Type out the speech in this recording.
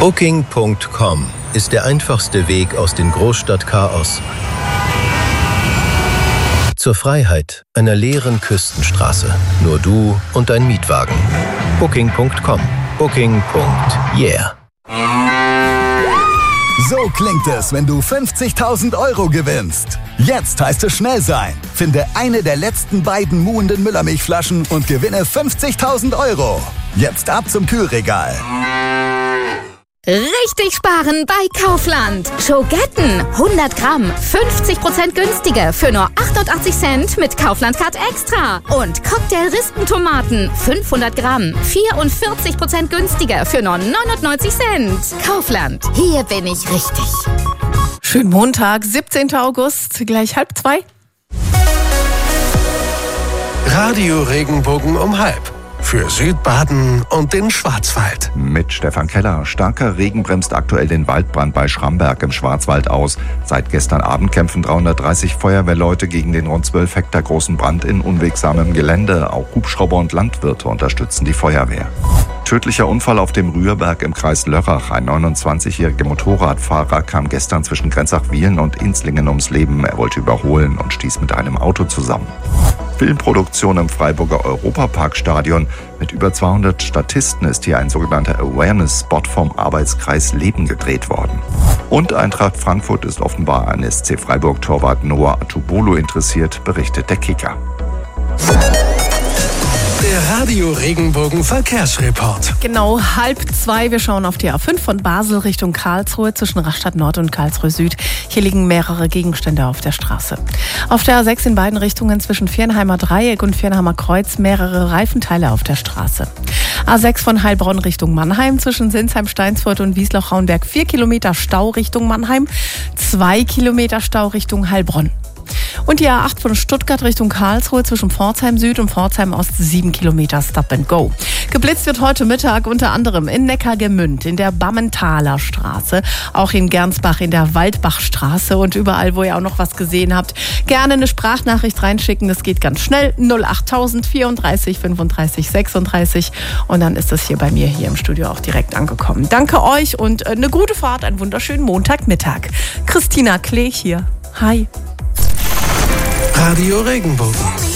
Booking.com ist der einfachste Weg aus dem Großstadtchaos zur Freiheit einer leeren Küstenstraße. Nur du und dein Mietwagen. Booking.com. Booking.yeah. So klingt es, wenn du 50.000 Euro gewinnst. Jetzt heißt es schnell sein. Finde eine der letzten beiden muhenden Müllermilchflaschen und gewinne 50.000 Euro. Jetzt ab zum Kühlregal. Richtig sparen bei Kaufland. Schogetten 100 Gramm, 50% günstiger für nur 88 Cent mit Kaufland Card Extra. Und Cocktail-Rispentomaten 500 Gramm, 44% günstiger für nur 99 Cent. Kaufland, hier bin ich richtig. Schönen Montag, 17. August, gleich 1:30. Radio Regenbogen um 1:30. Für Südbaden und den Schwarzwald. Mit Stefan Keller. Starker Regen bremst aktuell den Waldbrand bei Schramberg im Schwarzwald aus. Seit gestern Abend kämpfen 330 Feuerwehrleute gegen den rund 12 Hektar großen Brand in unwegsamem Gelände. Auch Hubschrauber und Landwirte unterstützen die Feuerwehr. Tödlicher Unfall auf dem Rührberg im Kreis Lörrach. Ein 29-jähriger Motorradfahrer kam gestern zwischen Grenzach-Wiehlen und Inzlingen ums Leben. Er wollte überholen und stieß mit einem Auto zusammen. Filmproduktion im Freiburger Europaparkstadion. Mit über 200 Statisten ist hier ein sogenannter Awareness-Spot vom Arbeitskreis Leben gedreht worden. Und Eintracht Frankfurt ist offenbar an SC Freiburg-Torwart Noah Atubolo interessiert, berichtet der Kicker. Der Radio Regenbogen Verkehrsreport. Genau 1:30. Wir schauen auf die A5 von Basel Richtung Karlsruhe zwischen Rastatt Nord und Karlsruhe Süd. Hier liegen mehrere Gegenstände auf der Straße. Auf der A6 in beiden Richtungen zwischen Viernheimer Dreieck und Viernheimer Kreuz mehrere Reifenteile auf der Straße. A6 von Heilbronn Richtung Mannheim zwischen Sinsheim, Steinsfurt und Wiesloch-Rauenberg 4 Kilometer Stau Richtung Mannheim, 2 Kilometer Stau Richtung Heilbronn. Und die A8 von Stuttgart Richtung Karlsruhe zwischen Pforzheim Süd und Pforzheim Ost 7 Kilometer Stop and Go. Geblitzt wird heute Mittag unter anderem in Neckargemünd, in der Bammentaler Straße, auch in Gernsbach in der Waldbachstraße und überall, wo ihr auch noch was gesehen habt. Gerne eine Sprachnachricht reinschicken, das geht ganz schnell. 08000 34 35 36 und dann ist das hier bei mir hier im Studio auch direkt angekommen. Danke euch und eine gute Fahrt, einen wunderschönen Montagmittag. Christina Klee hier. Hi. Radio Regenbogen.